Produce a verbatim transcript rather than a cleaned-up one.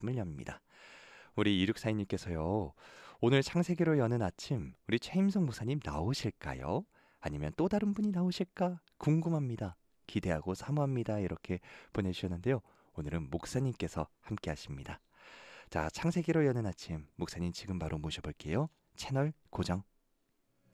말씀을 엽니다. 우리 이육사이님께서요. 오늘 창세기로 여는 아침 우리 최임성 목사님 나오실까요? 아니면 또 다른 분이 나오실까 궁금합니다. 기대하고 사모합니다. 이렇게 보내주셨는데요. 오늘은 목사님께서 함께 하십니다. 자, 창세기로 여는 아침 목사님 지금 바로 모셔볼게요. 채널 고정